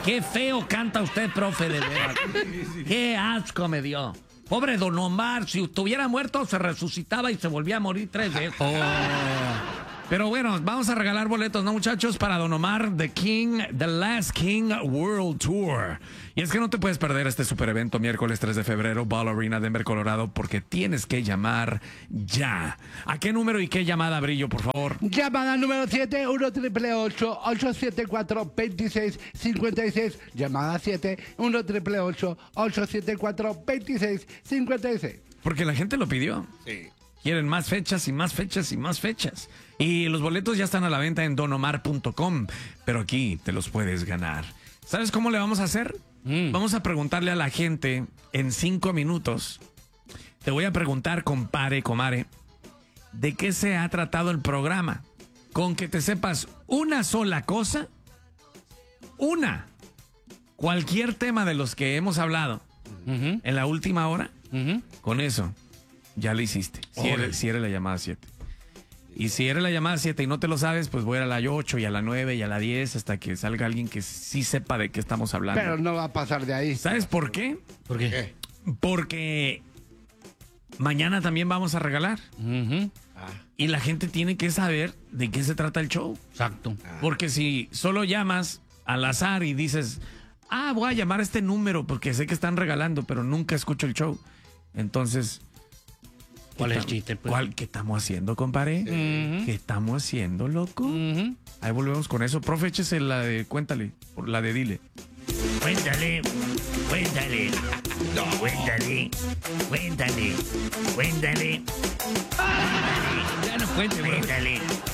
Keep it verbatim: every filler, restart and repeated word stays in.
Qué feo canta usted, profe, de veras. Qué asco me dio. Pobre Don Omar, si estuviera muerto, se resucitaba y se volvía a morir tres veces. Oh. Pero bueno, vamos a regalar boletos, ¿no, muchachos? Para Don Omar, The King, The Last King World Tour. Y es que no te puedes perder este super evento miércoles tres de febrero, Ball Arena, Denver, Colorado, porque tienes que llamar ya. ¿A qué número y qué llamada, Brillo, por favor? Llamada número siete, uno triple ocho, ocho siete cuatro, veintiséis cincuenta y seis. Llamada siete, uno triple ocho, ocho siete cuatro, veintiséis cincuenta y seis. Porque la gente lo pidió. Sí. Quieren más fechas y más fechas y más fechas. Y los boletos ya están a la venta en don omar punto com, pero aquí te los puedes ganar. ¿Sabes cómo le vamos a hacer? Mm. Vamos a preguntarle a la gente en cinco minutos. Te voy a preguntar, compare, comare, ¿de qué se ha tratado el programa? Con que te sepas una sola cosa, una, cualquier tema de los que hemos hablado uh-huh. en la última hora, uh-huh. con eso ya lo hiciste. Si eres, si eres la llamada siete. Y si eres la llamada siete y no te lo sabes, pues voy a la ocho y a la nueve y a la diez hasta que salga alguien que sí sepa de qué estamos hablando. Pero no va a pasar de ahí. ¿Sabes por qué? ¿Por qué? Porque mañana también vamos a regalar. Uh-huh. Ah. Y la gente tiene que saber de qué se trata el show. Exacto. Ah. Porque si solo llamas al azar y dices, ah, voy a llamar a este número porque sé que están regalando, pero nunca escucho el show. Entonces... ¿Cuál es el chiste, pues? ¿Cuál, ¿Qué estamos haciendo, compadre? Uh-huh. ¿Qué estamos haciendo, loco? Uh-huh. Ahí volvemos con eso. Profe, échese la de cuéntale, por la de dile. Cuéntale, cuéntale, no. cuéntale, cuéntale, cuéntale, cuéntale. Ya no cuente, cuéntale.